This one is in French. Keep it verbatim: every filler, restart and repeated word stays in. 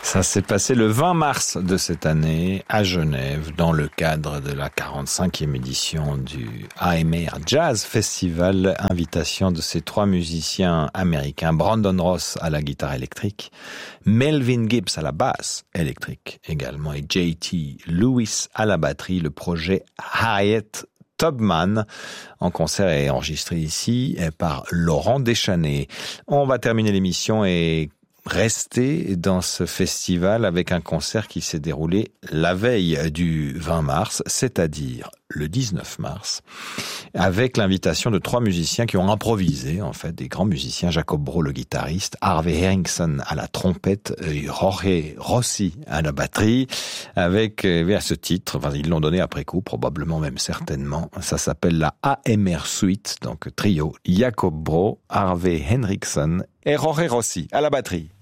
Ça s'est passé le vingt mars de cette année à Genève dans le cadre de la quarante-cinquième édition du A M R Jazz Festival. Invitation de ces trois musiciens américains, Brandon Ross à la guitare électrique, Melvin Gibbs à la basse électrique également et J T Lewis à la batterie. Le projet Harriet Tubman en concert est enregistré ici par Laurent Deschanel. On va terminer l'émission et rester dans ce festival avec un concert qui s'est déroulé la veille du vingt mars, c'est-à-dire le dix-neuf mars, avec l'invitation de trois musiciens qui ont improvisé, en fait, des grands musiciens, Jacob Bro, le guitariste, Harvey Henriksen à la trompette, et Jorge Rossi à la batterie, avec eh bien, ce titre, enfin, ils l'ont donné après coup, probablement même certainement, ça s'appelle la A M R Suite, donc trio, Jacob Bro, Harvey Henriksen et Jorge Rossi à la batterie.